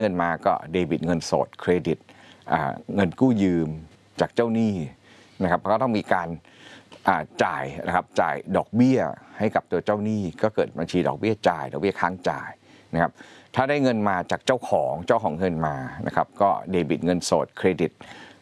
เงินมาก็เดบิตเงินสดเครดิตเงินกู้ยืมจากเจ้าหนี้นะครับก็ต้องมีการจ่ายนะครับจ่ายดอกเบี้ยให้กับตัวเจ้าหนี้ก็เกิดบัญชีดอกเบี้ยจ่ายดอกเบี้ยค้างจ่ายนะครับถ้าได้เงินมาจากเจ้าของเงินมานะครับก็เดบิตเงินสดเครดิต